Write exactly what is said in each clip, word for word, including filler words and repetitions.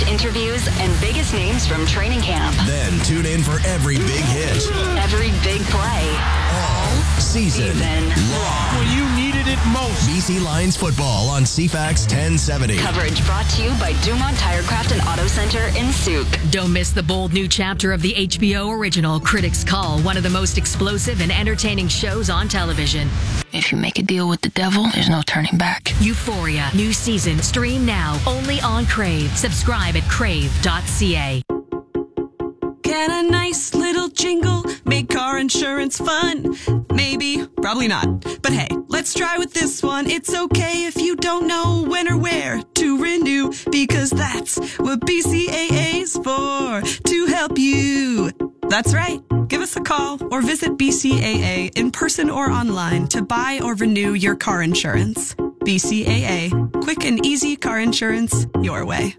best interviews and biggest names from training camp. Then tune in for every big hit. Every big play. All season, season long. When you needed it most. B C Lions football on C FAX ten seventy. Coverage brought to you by Dumont Tirecraft and Auto Center in Souk. Don't miss the bold new chapter of the H B O original Critics Call, one of the most explosive and entertaining shows on television. If you make a deal with the devil, there's no turning back. Euphoria, new season, stream now, only on Crave. Subscribe at crave dot c a. Can a nice little jingle make car insurance fun? Maybe, probably not. But hey, let's try with this one. It's okay if you don't know when or where to renew, because that's what B C A A's for, to help you. That's right. Give us a call or visit B C A A in person or online to buy or renew your car insurance. B C A A, quick and easy car insurance your way.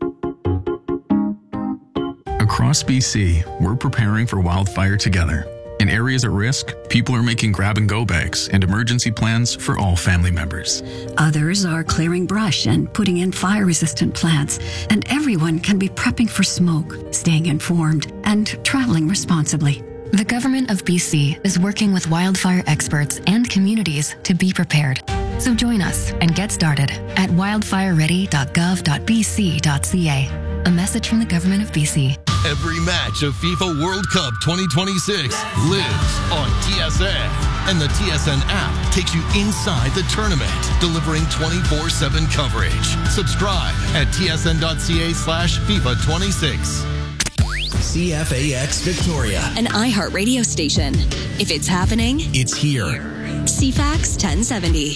Across B C, we're preparing for wildfire together. In areas at risk, people are making grab-and-go bags and emergency plans for all family members. Others are clearing brush and putting in fire-resistant plants. And everyone can be prepping for smoke, staying informed, and traveling responsibly. The government of B C is working with wildfire experts and communities to be prepared. So join us and get started at wildfire ready dot gov dot b c dot c a. A message from the government of B C. Every match of FIFA World Cup twenty twenty-six lives on T S N. And the T S N app takes you inside the tournament, delivering twenty-four seven coverage. Subscribe at t s n dot c a slash FIFA twenty-six. C F A X Victoria. An iHeartRadio station. If it's happening, it's here. C FAX ten seventy.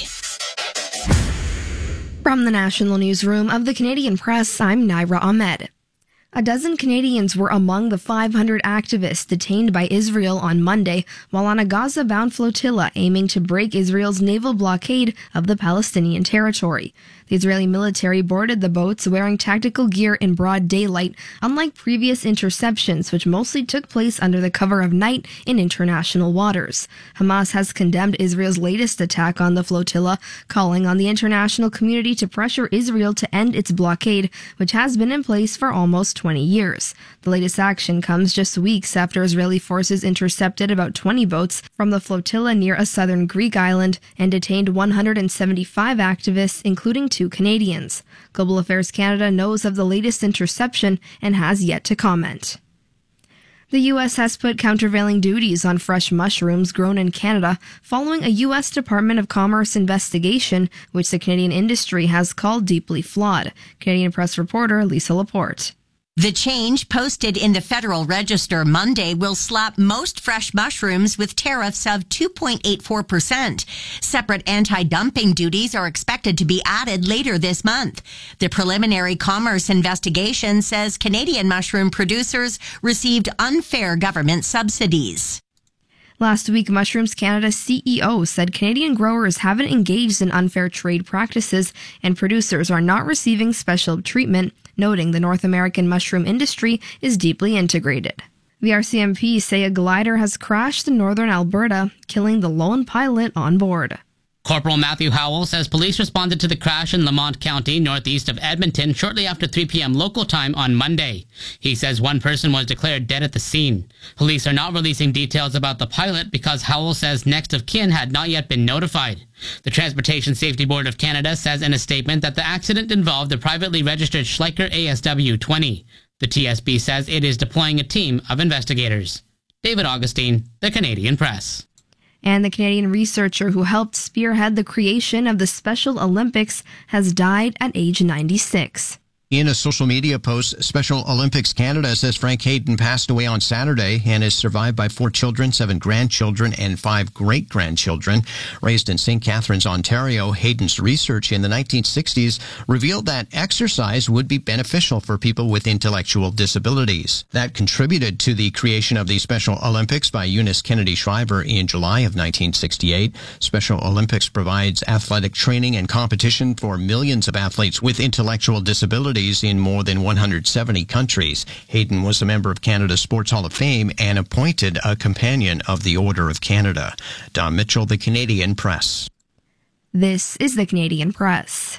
From the National Newsroom of the Canadian Press, I'm Naira Ahmed. A dozen Canadians were among the five hundred activists detained by Israel on Monday while on a Gaza-bound flotilla aiming to break Israel's naval blockade of the Palestinian territory. The Israeli military boarded the boats wearing tactical gear in broad daylight, unlike previous interceptions, which mostly took place under the cover of night in international waters. Hamas has condemned Israel's latest attack on the flotilla, calling on the international community to pressure Israel to end its blockade, which has been in place for almost twenty years. The latest action comes just weeks after Israeli forces intercepted about twenty boats from the flotilla near a southern Greek island and detained one hundred seventy-five activists, including two Canadians. Global Affairs Canada knows of the latest interception and has yet to comment. The U S has put countervailing duties on fresh mushrooms grown in Canada following a U S Department of Commerce investigation, which the Canadian industry has called deeply flawed. Canadian Press reporter Lisa Laporte. The change, posted in the Federal Register Monday, will slap most fresh mushrooms with tariffs of two point eight four percent. Separate anti-dumping duties are expected to be added later this month. The preliminary commerce investigation says Canadian mushroom producers received unfair government subsidies. Last week, Mushrooms Canada C E O said Canadian growers haven't engaged in unfair trade practices and producers are not receiving special treatment, noting the North American mushroom industry is deeply integrated. The R C M P say a glider has crashed in northern Alberta, killing the lone pilot on board. Corporal Matthew Howell says police responded to the crash in Lamont County, northeast of Edmonton, shortly after three p.m. local time on Monday. He says one person was declared dead at the scene. Police are not releasing details about the pilot because Howell says next of kin had not yet been notified. The Transportation Safety Board of Canada says in a statement that the accident involved the privately registered Schleicher A S W twenty. The T S B says it is deploying a team of investigators. David Augustine, The Canadian Press. And the Canadian researcher who helped spearhead the creation of the Special Olympics has died at age ninety-six. In a social media post, Special Olympics Canada says Frank Hayden passed away on Saturday and is survived by four children, seven grandchildren, and five great-grandchildren. Raised in Saint Catharines, Ontario, Hayden's research in the nineteen sixties revealed that exercise would be beneficial for people with intellectual disabilities. That contributed to the creation of the Special Olympics by Eunice Kennedy Shriver in July of nineteen sixty-eight. Special Olympics provides athletic training and competition for millions of athletes with intellectual disabilities in more than one hundred seventy countries. Hayden was a member of Canada's Sports Hall of Fame and appointed a companion of the Order of Canada. Don Mitchell, The Canadian Press. This is The Canadian Press.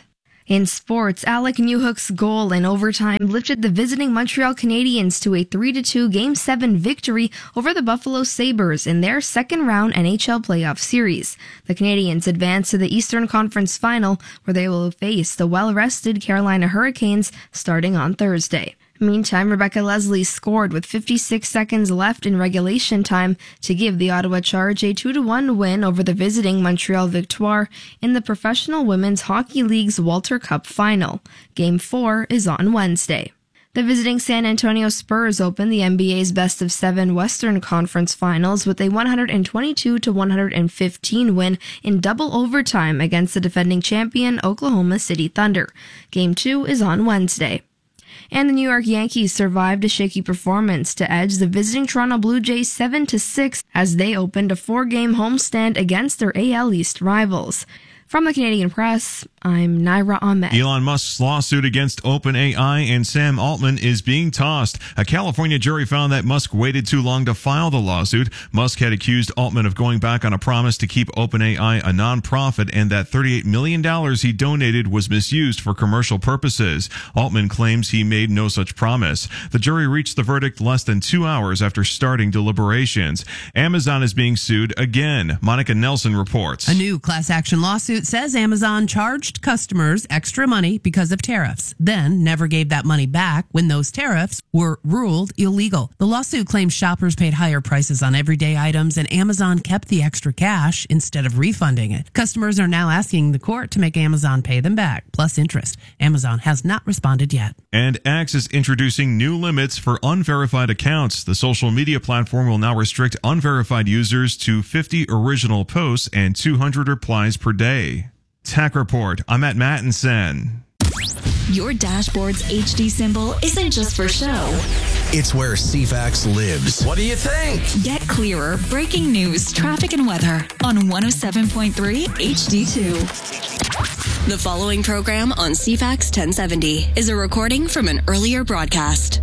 In sports, Alec Newhook's goal in overtime lifted the visiting Montreal Canadiens to a three to two Game seven victory over the Buffalo Sabres in their second-round N H L playoff series. The Canadiens advance to the Eastern Conference Final, where they will face the well-rested Carolina Hurricanes starting on Thursday. Meantime, Rebecca Leslie scored with fifty-six seconds left in regulation time to give the Ottawa Charge a two to one win over the visiting Montreal Victoire in the Professional Women's Hockey League's Walter Cup Final. Game four is on Wednesday. The visiting San Antonio Spurs opened the N B A's best of seven Western Conference Finals with a one twenty-two to one fifteen win in double overtime against the defending champion Oklahoma City Thunder. Game two is on Wednesday. And the New York Yankees survived a shaky performance to edge the visiting Toronto Blue Jays seven to six as they opened a four-game homestand against their A L East rivals. From the Canadian Press, I'm Naira Ahmed. Elon Musk's lawsuit against OpenAI and Sam Altman is being tossed. A California jury found that Musk waited too long to file the lawsuit. Musk had accused Altman of going back on a promise to keep OpenAI a nonprofit and that thirty-eight million dollars he donated was misused for commercial purposes. Altman claims he made no such promise. The jury reached the verdict less than two hours after starting deliberations. Amazon is being sued again. Monica Nelson reports. A new class action lawsuit says Amazon charged customers extra money because of tariffs, then never gave that money back when those tariffs were ruled illegal. The lawsuit claims shoppers paid higher prices on everyday items and Amazon kept the extra cash instead of refunding it. Customers are now asking the court to make Amazon pay them back, plus interest. Amazon has not responded yet. And X is introducing new limits for unverified accounts. The social media platform will now restrict unverified users to fifty original posts and two hundred replies per day. Tech Report. I'm at Mattinson. Your dashboard's H D symbol isn't just for show. It's where C FAX lives. What do you think? Get clearer breaking news, traffic, and weather on one oh seven point three H D two. The following program on C FAX ten seventy is a recording from an earlier broadcast.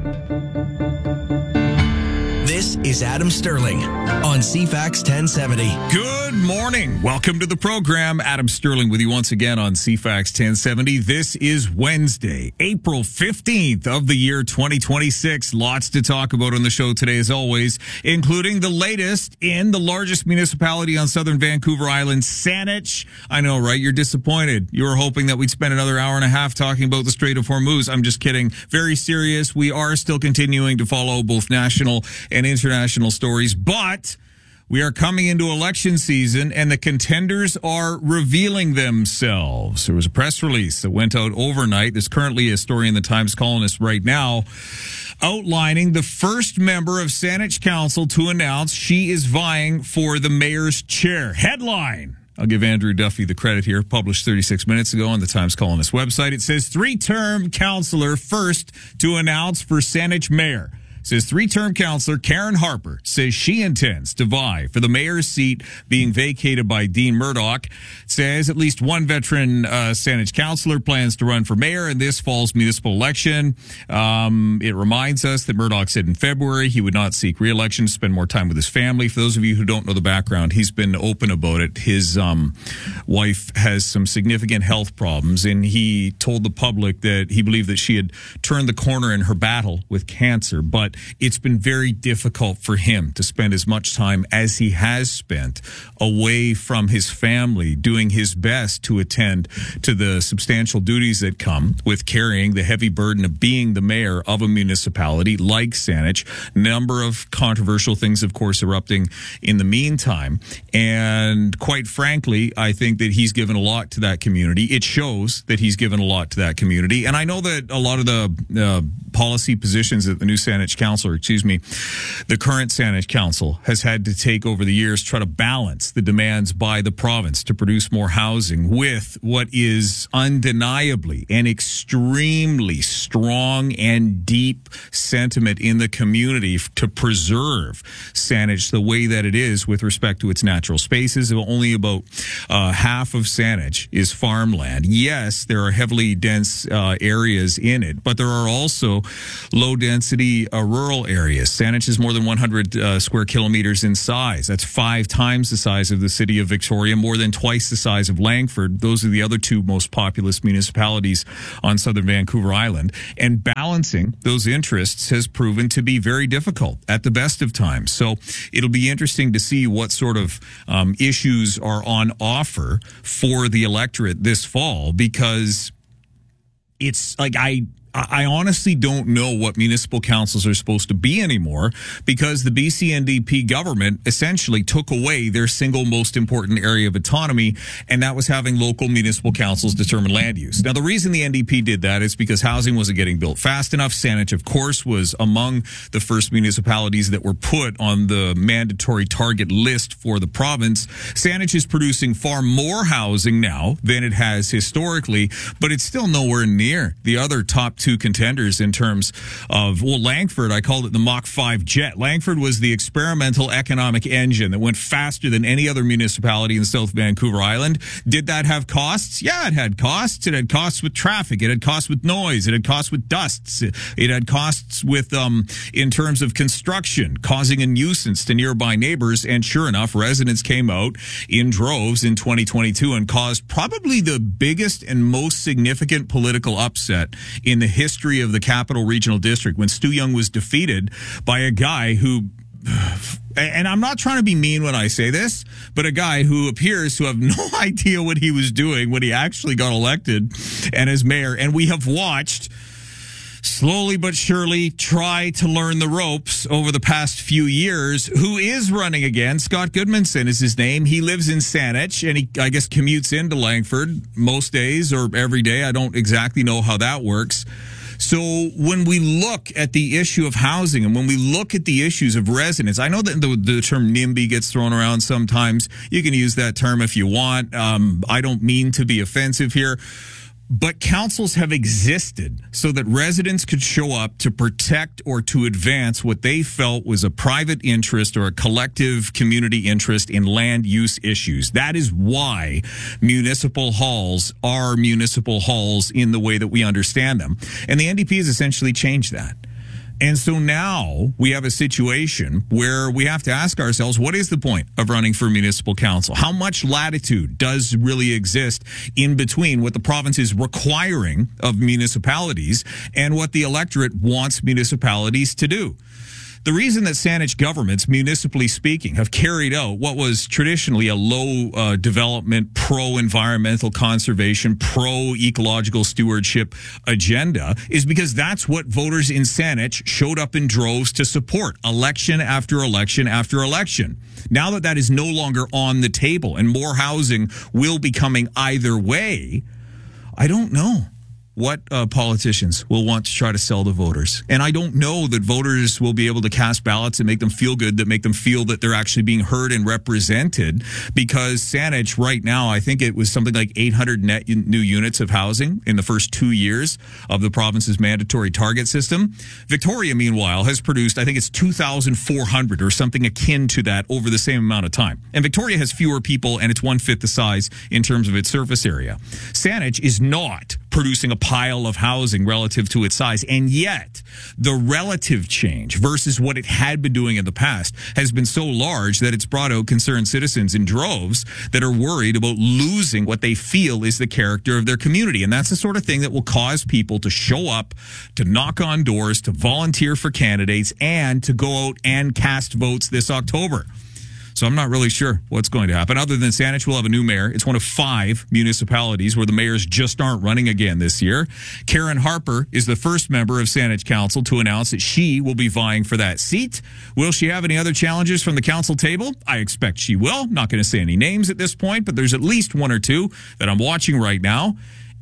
This is Adam Sterling on C FAX ten seventy. Good morning. Welcome to the program. Adam Sterling with you once again on C FAX ten seventy. This is Wednesday, April fifteenth of the year twenty twenty-six. Lots to talk about on the show today, as always, including the latest in the largest municipality on southern Vancouver Island, Saanich. I know, right? You're disappointed. You were hoping that we'd spend another hour and a half talking about the Strait of Hormuz. I'm just kidding. Very serious. We are still continuing to follow both national and international stories, but we are coming into election season and the contenders are revealing themselves. There was a press release that went out overnight. There's currently a story in the Times Colonist right now outlining the first member of Saanich Council to announce she is vying for the mayor's chair. Headline. I'll give Andrew Duffy the credit here. Published thirty-six minutes ago on the Times Colonist website. It says three-term councillor first to announce for Saanich mayor. Says three-term councillor Karen Harper says she intends to vie for the mayor's seat being vacated by Dean Murdoch. Says at least one veteran uh, Saanich councillor plans to run for mayor in this fall's municipal election. Um, it reminds us that Murdoch said in February he would not seek re-election to spend more time with his family. For those of you who don't know the background, he's been open about it. His um, wife has some significant health problems, and he told the public that he believed that she had turned the corner in her battle with cancer, but it's been very difficult for him to spend as much time as he has spent away from his family, doing his best to attend to the substantial duties that come with carrying the heavy burden of being the mayor of a municipality like Saanich. Number of controversial things, of course, erupting in the meantime. And quite frankly, I think that he's given a lot to that community. It shows that he's given a lot to that community. And I know that a lot of the uh, policy positions that the new Saanich Council, excuse me, the current Saanich Council has had to take over the years, try to balance the demands by the province to produce more housing with what is undeniably an extremely strong and deep sentiment in the community to preserve Saanich the way that it is with respect to its natural spaces. Only about uh, half of Saanich is farmland. Yes, there are heavily dense uh, areas in it, but there are also low-density uh, rural areas. Saanich is more than one hundred uh, square kilometers in size. That's five times the size of the city of Victoria, more than twice the size of Langford. Those are the other two most populous municipalities on southern Vancouver Island. And balancing those interests has proven to be very difficult at the best of times. So it'll be interesting to see what sort of um, issues are on offer for the electorate this fall, because it's like I I honestly don't know what municipal councils are supposed to be anymore, because the B C N D P government essentially took away their single most important area of autonomy, and that was having local municipal councils determine land use. Now, the reason the N D P did that is because housing wasn't getting built fast enough. Saanich, of course, was among the first municipalities that were put on the mandatory target list for the province. Saanich is producing far more housing now than it has historically, but it's still nowhere near the other top two contenders in terms of, well, Langford, I called it the Mach five jet. Langford was the experimental economic engine that went faster than any other municipality in South Vancouver Island. Did that have costs? Yeah, it had costs. It had costs with traffic. It had costs with noise. It had costs with dusts. It had costs with, um, in terms of construction, causing a nuisance to nearby neighbors. And sure enough, residents came out in droves in twenty twenty-two and caused probably the biggest and most significant political upset in the history of the Capital Regional District, when Stu Young was defeated by a guy who, and I'm not trying to be mean when I say this, but a guy who appears to have no idea what he was doing when he actually got elected and as mayor. And we have watched slowly but surely try to learn the ropes over the past few years. Who is running again? Scott Goodmanson is his name. He lives in Saanich, and he, I guess, commutes into Langford most days or every day. I don't exactly know how that works. So when we look at the issue of housing and when we look at the issues of residents, I know that the, the term NIMBY gets thrown around sometimes. You can use that term if you want. Um, I don't mean to be offensive here. But councils have existed so that residents could show up to protect or to advance what they felt was a private interest or a collective community interest in land use issues. That is why municipal halls are municipal halls in the way that we understand them. And the N D P has essentially changed that. And so now we have a situation where we have to ask ourselves, what is the point of running for municipal council? How much latitude does really exist in between what the province is requiring of municipalities and what the electorate wants municipalities to do? The reason that Saanich governments, municipally speaking, have carried out what was traditionally a low uh, development, pro-environmental conservation, pro-ecological stewardship agenda is because that's what voters in Saanich showed up in droves to support election after election after election. Now that that is no longer on the table and more housing will be coming either way, I don't know what uh, politicians will want to try to sell to voters. And I don't know that voters will be able to cast ballots and make them feel good, that make them feel that they're actually being heard and represented, because Saanich right now, I think it was something like eight hundred net new units of housing in the first two years of the province's mandatory target system. Victoria, meanwhile, has produced, I think it's two thousand four hundred or something akin to that over the same amount of time. And Victoria has fewer people and it's one-fifth the size in terms of its surface area. Saanich is not producing a pile of housing relative to its size. And yet, the relative change versus what it had been doing in the past has been so large that it's brought out concerned citizens in droves that are worried about losing what they feel is the character of their community. And that's the sort of thing that will cause people to show up, to knock on doors, to volunteer for candidates, and to go out and cast votes this October. So I'm not really sure what's going to happen. Other than Saanich will have a new mayor. It's one of five municipalities where the mayors just aren't running again this year. Karen Harper is the first member of Saanich Council to announce that she will be vying for that seat. Will she have any other challenges from the council table? I expect she will. Not going to say any names at this point, but there's at least one or two that I'm watching right now.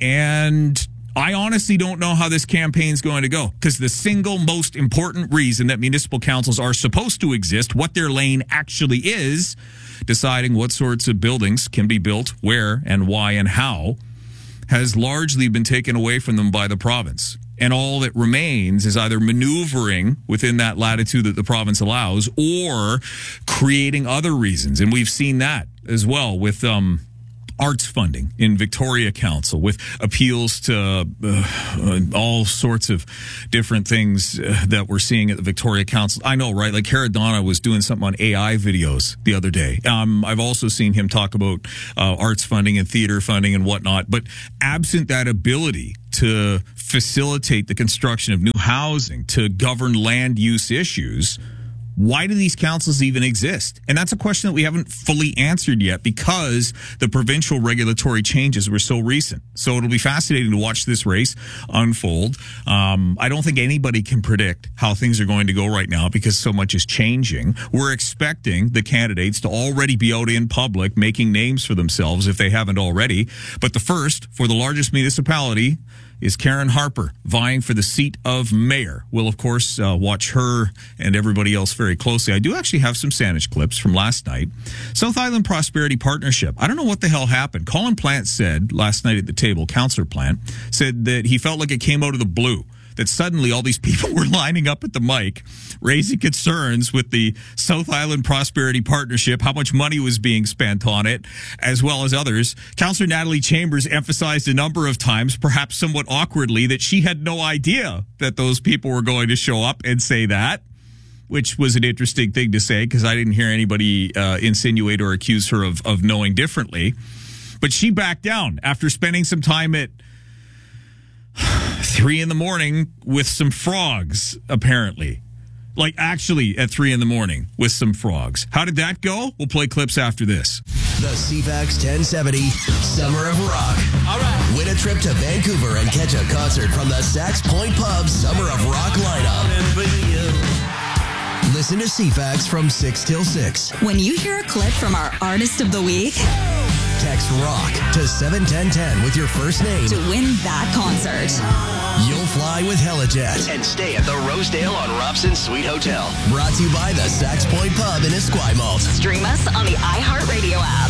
And I honestly don't know how this campaign's going to go, because the single most important reason that municipal councils are supposed to exist, what their lane actually is, deciding what sorts of buildings can be built, where and why and how, has largely been taken away from them by the province. And all that remains is either maneuvering within that latitude that the province allows or creating other reasons. And we've seen that as well with um arts funding in Victoria Council with appeals to uh, all sorts of different things uh, that we're seeing at the Victoria Council. I know, right? Like Caradonna was doing something on A I videos the other day. Um, I've also seen him talk about uh, arts funding and theater funding and whatnot. But absent that ability to facilitate the construction of new housing, to govern land use issues, why do these councils even exist? And that's a question that we haven't fully answered yet because the provincial regulatory changes were so recent. So it'll be fascinating to watch this race unfold. Um, I don't think anybody can predict how things are going to go right now because so much is changing. We're expecting the candidates to already be out in public making names for themselves if they haven't already. But the first, for the largest municipality, is Karen Harper vying for the seat of mayor. We'll, of course, uh, watch her and everybody else very closely. I do actually have some Saanich clips from last night. South Island Prosperity Partnership. I don't know what the hell happened. Colin Plant said last night at the table, Councillor Plant, said that he felt like it came out of the blue, that suddenly all these people were lining up at the mic, raising concerns with the South Island Prosperity Partnership, how much money was being spent on it, as well as others. Councillor Natalie Chambers emphasized a number of times, perhaps somewhat awkwardly, that she had no idea that those people were going to show up and say that, which was an interesting thing to say because I didn't hear anybody uh, insinuate or accuse her of, of knowing differently. But she backed down after spending some time at three in the morning with some frogs, apparently. Like, actually, at three in the morning with some frogs. How did that go? We'll play clips after this. The C FAX ten seventy Summer of Rock. All right. Win a trip to Vancouver and catch a concert from the Sax Point Pub Summer of Rock lineup. Listen to C FAX from six till six. When you hear a clip from our Artist of the Week, text ROCK to seven ten ten with your first name to win that concert. You'll fly with Helijet and stay at the Rosedale on Robson Suite Hotel. Brought to you by the Sax Point Pub in Esquimalt. Stream us on the iHeartRadio app.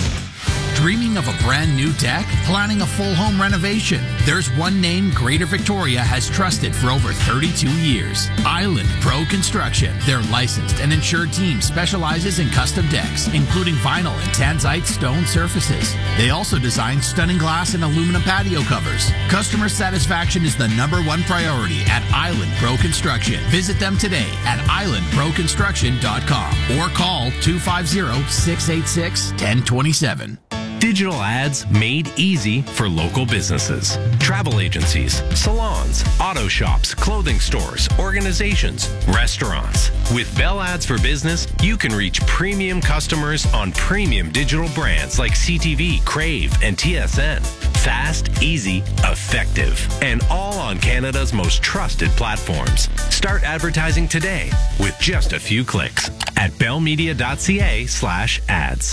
Dreaming of a brand new deck? Planning a full home renovation? There's one name Greater Victoria has trusted for over thirty-two years. Island Pro Construction. Their licensed and insured team specializes in custom decks, including vinyl and tanzite stone surfaces. They also design stunning glass and aluminum patio covers. Customer satisfaction is the number one priority at Island Pro Construction. Visit them today at island pro construction dot com or call two five zero, six eight six, one zero two seven. Digital ads made easy for local businesses. Travel agencies, salons, auto shops, clothing stores, organizations, restaurants. With Bell Ads for Business, you can reach premium customers on premium digital brands like C T V, Crave, and T S N. Fast, easy, effective, and all on Canada's most trusted platforms. Start advertising today with just a few clicks at bellmedia.ca slash ads.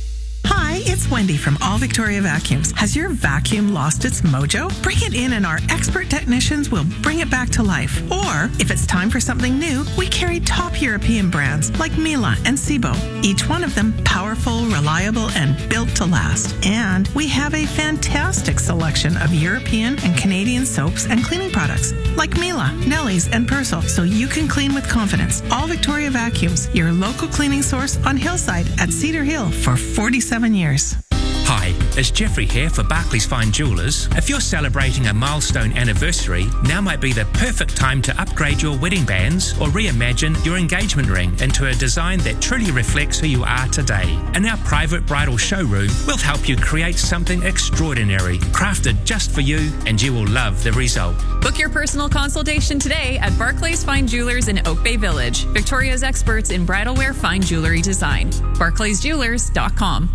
Hi, it's Wendy from All Victoria Vacuums. Has your vacuum lost its mojo? Bring it in and our expert technicians will bring it back to life. Or, if it's time for something new, we carry top European brands like Miele and Sebo. Each one of them powerful, reliable, and built to last. And we have a fantastic selection of European and Canadian soaps and cleaning products like Miele, Nelly's, and Persil, so you can clean with confidence. All Victoria Vacuums, your local cleaning source on Hillside at Cedar Hill for forty-seven years. Hi, it's Jeffrey here for Barclays Fine Jewellers. If you're celebrating a milestone anniversary, now might be the perfect time to upgrade your wedding bands or reimagine your engagement ring into a design that truly reflects who you are today. In our private bridal showroom, we'll help you create something extraordinary, crafted just for you, and you will love the result. Book your personal consultation today at Barclays Fine Jewelers in Oak Bay Village, Victoria's experts in bridal wear fine jewelry design. barclays jewelers dot com.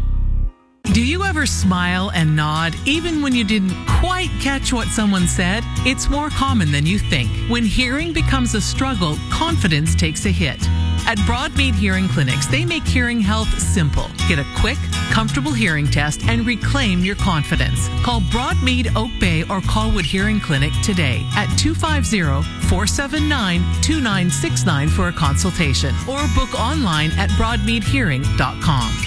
Do you ever smile and nod even when you didn't quite catch what someone said? It's more common than you think. When hearing becomes a struggle, confidence takes a hit. At Broadmead Hearing Clinics, they make hearing health simple. Get a quick, comfortable hearing test and reclaim your confidence. Call Broadmead Oak Bay or Colwood Hearing Clinic today at two five zero, four seven nine, two nine six nine for a consultation or book online at broadmead hearing dot com.